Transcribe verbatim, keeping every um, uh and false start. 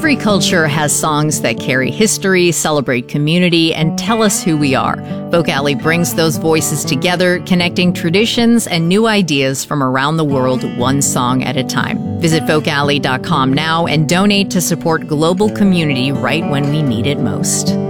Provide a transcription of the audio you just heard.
Every culture has songs that carry history, celebrate community, and tell us who we are. Folk Alley brings those voices together, connecting traditions and new ideas from around the world, one song at a time. Visit folk alley dot com now and donate to support global community right when we need it most.